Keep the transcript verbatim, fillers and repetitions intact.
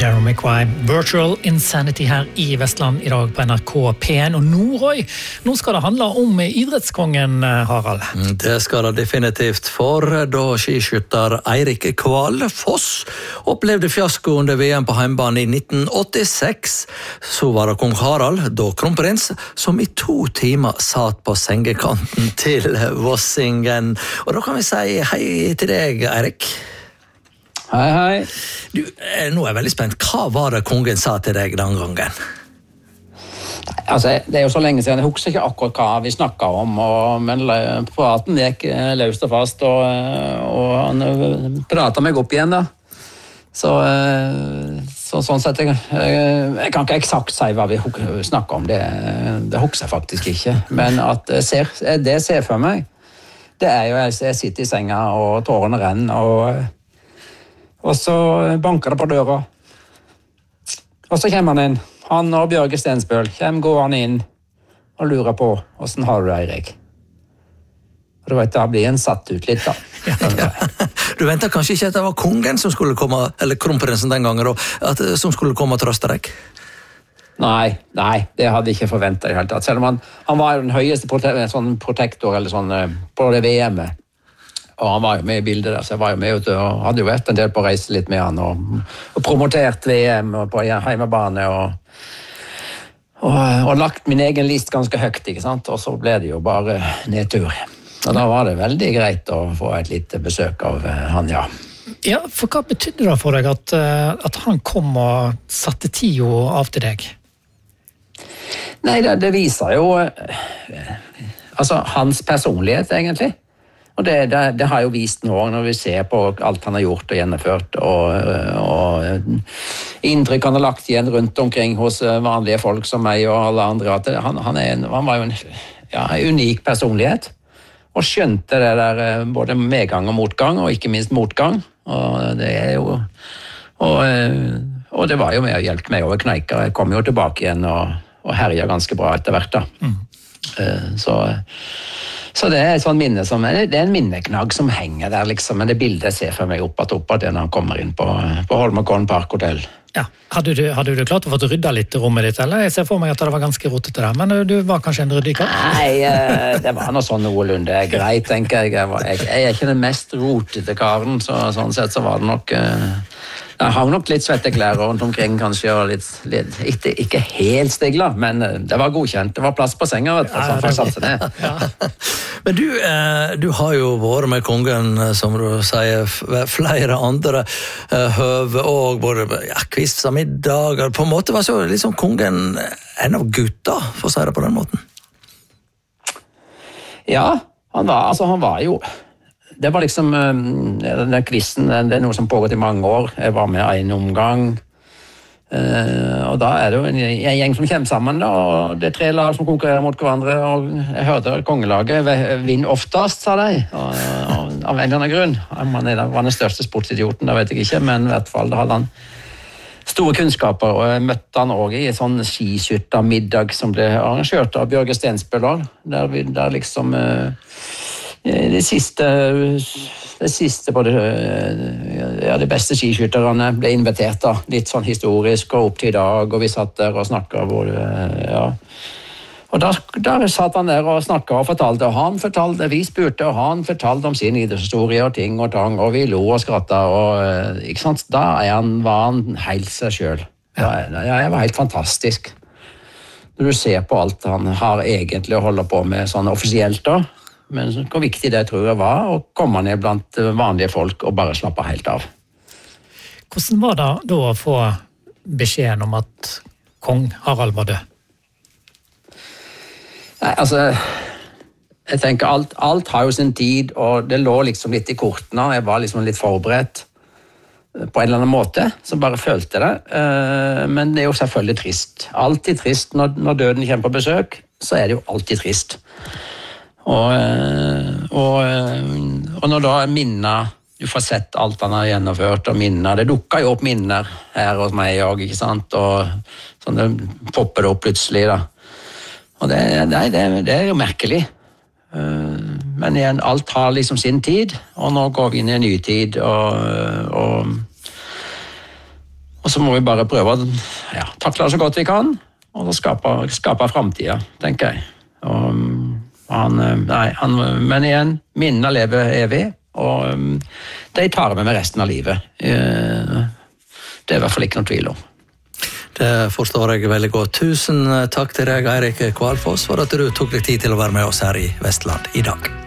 Jeremy Quay, Virtual Insanity her i Vestland i dag på N R K P en. Og Nordøy, nå skal det handle om idrettskongen, Harald. Det skal det definitivt, for da skiskytter Eirik Kval Foss opplevde fiasko under V M på heimbane i nitten åttiseks. Så var det kong Harald, da kronprins, som i to timer satt på sengekanten til Vossingen. Og da kan vi si hei til deg, Eirik. Hei, hei. Du, nå er jeg veldig spent. Hva var det kongen sa til deg den gangen? Altså, det er jo så lenge siden. Jeg husker ikke akkurat hva vi snakket om, og, men praten gikk løst og fast, og, og han pratet meg opp igjen da. Så, så sånn sett, jeg, jeg kan ikke eksakt si hva vi snakker om, det, det husker jeg faktisk ikke. Men at jeg ser, det jeg ser for meg, det er jo jeg, jeg sitter i senga, og tårene renner, og Og så banker det på døra. Og så kommer han inn. Han og Bjørge Stensbøl. Kjem går han inn og lurer på, hvordan har du det, Eirik? Og du vet, da blir en satt ut litt, da. Ja, ja. Du ventet kanskje ikke at det var kongen som skulle komme, eller kronprinsen den gangen, at, som skulle komme og trøste deg? Nei, nei, det hadde jeg ikke forventet i hele tatt. Selv om han, han var jo den høyeste prote sånn protektor, eller sånn, på det V M-et. Og han var jo med i bildet der, så jeg var jo med ute, og hadde jo vært en del på å reise litt med han, og, og promotert V M og på hjemmebane, og, og, og lagt min egen list ganske høyt, ikke sant? Og så ble det jo bare nedtur. Og da var det veldig greit å få et lite besøk av han, ja. Ja, for hva betydde det for deg at, at han kom og satte tida av til deg? Nei, det, det viser jo altså hans personlighet, egentlig. Og det, det, det har jo vist nå når vi ser på alt han har gjort og gjennomført, og, og inntrykk han har lagt igjen rundt omkring hos vanlige folk som meg og alle andre, at han, han, er en, han var jo en ja, unik personlighet, og skjønte det der både medgang og motgang, og ikke minst motgang, og det er jo og, og det var jo med å hjelpe meg over kneika. Jeg kom jo tilbake igjen og, og herja ganske bra etter hvert da. Mm. Så Så det er et sånt minne som, det er en minneknagg som henger der, liksom, men det bildet jeg ser for meg opp at opp at det når han kommer inn på, på Holmenkollen Park Hotel. Ja, hadde du, hadde du klart å få rydda litt i rommet ditt, eller? Jeg ser for meg at det var ganske rotete der, men du var kanskje en ryddig kar? Nei, det var noe sånn noenlunde greit, tenker jeg. Jeg, var, jeg. jeg er ikke den mest rotete karen, så sånn sett så var det nok... Jeg har nok litt svetteklær rundt omkring, kanskje, og litt, litt ikke, ikke helt stigla, men det var godkjent. Det var plass på senga, vet du, så får jeg satse ned. Ja. Men du, eh, du har jo vært med kongen, som du sier, flere andre eh, høve, og både ja, kvist og middag, på en måte var så liksom kongen en av gutta, for å si det på den måten. Ja, han var, altså han var jo... Det var liksom, den quizen, det er noe som pågått i mange år. Jeg var med en omgang, og da er det jo en gjeng som kommer sammen, da, og det er tre lag som konkurrerer mot hverandre, og jeg hørte kongelaget vinner oftest, sa de, og, og, av en eller annen grunn. Han var den største sportsidioten, det vet jeg ikke, men i hvert fall da hadde han store kunnskaper, og jeg møtte han også i en sånn skiskyttermiddag som ble arrangert av Bjørge Stensbøl, der, vi, der liksom... Det siste, det siste på det, ja, de beste skiskytterne ble invitert da, litt sånn historisk og opp til i dag, og vi satt der og snakket både, ja. Og da, der satt han der og snakket og fortalte, og han fortalte, vi spurte, og han fortalte om sin idrettshistorie og ting og tang, og vi lo og skrattet, og ikke sant, da er han, var han helt seg selv. Ja, det var helt fantastisk. Når du ser på alt han har egentlig å holde på med sånn offisielt da, men hvor viktig det tror jeg var å komme ned blant vanlige folk og bare slappe helt av. Hvordan var det da å få beskjeden om at kong Harald var død? Nei, altså, jeg tenker alt, alt har jo sin tid, og det lå liksom litt i kortene, jeg var liksom litt forberedt på en eller annen måte, så bare følte det, men det er jo selvfølgelig trist. Alltid trist når, når døden kommer på besøk, så er det jo alltid trist. Og, og, og når da minner, du får sett alt han har gjennomført, og minner, det dukker jo opp minner her hos meg også, ikke sant, og sånn det popper det opp plutselig da. Og det, det, det, det er jo merkelig. Men igjen, alt har liksom sin tid, og nå går vi inn i en ny tid, og, og Og så må vi bare prøve å ja, takle det så godt vi kan, og skape, skape fremtiden, tenker jeg. Og han, nei, han, men igjen, minnene lever evig, og de tar med meg resten av livet. Det er i hvert fall ikke noe tvil om. Det forstår jeg veldig godt. Tusen takk til deg, Eirik Kvalfoss, for at du tok deg tid til å være med oss her i Vestland i dag.